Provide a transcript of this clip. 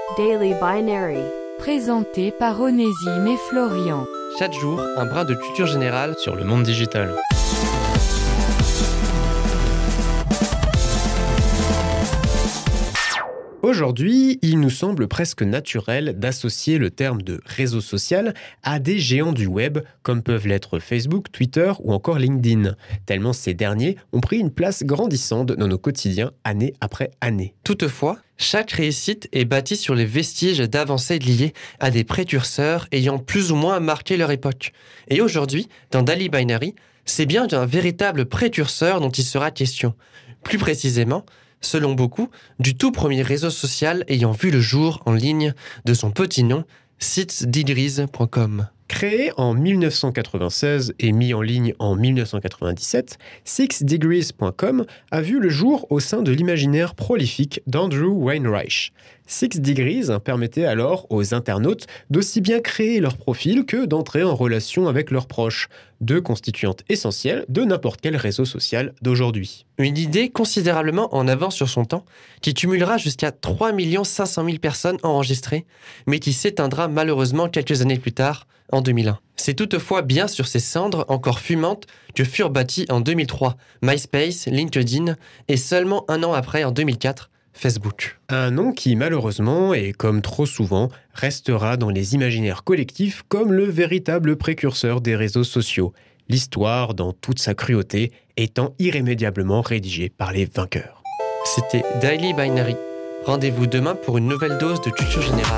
Daily Binary. Présenté par Onésime et Florian. Chaque jour, un brin de culture générale sur le monde digital. Aujourd'hui, il nous semble presque naturel d'associer le terme de réseau social à des géants du web, comme peuvent l'être Facebook, Twitter ou encore LinkedIn, tellement ces derniers ont pris une place grandissante dans nos quotidiens année après année. Toutefois, chaque réussite est bâtie sur les vestiges d'avancées liées à des précurseurs ayant plus ou moins marqué leur époque. Et aujourd'hui, dans Daily Binary, c'est bien d'un véritable précurseur dont il sera question. Plus précisément, selon beaucoup, du tout premier réseau social ayant vu le jour en ligne de son petit nom, 6degrees.com. Créé en 1996 et mis en ligne en 1997, 6degrees.com a vu le jour au sein de l'imaginaire prolifique d'Andrew Weinreich. 6degrees permettait alors aux internautes d'aussi bien créer leur profil que d'entrer en relation avec leurs proches, deux constituantes essentielles de n'importe quel réseau social d'aujourd'hui. Une idée considérablement en avance sur son temps, qui cumulera jusqu'à 3 500 000 personnes enregistrées, mais qui s'éteindra malheureusement quelques années plus tard, en 2001. C'est toutefois bien sur ces cendres encore fumantes que furent bâtis en 2003 MySpace, LinkedIn et seulement un an après, en 2004, Facebook. Un nom qui malheureusement, et comme trop souvent, restera dans les imaginaires collectifs comme le véritable précurseur des réseaux sociaux, l'histoire dans toute sa cruauté étant irrémédiablement rédigée par les vainqueurs. C'était Daily Binary. Rendez-vous demain pour une nouvelle dose de culture générale.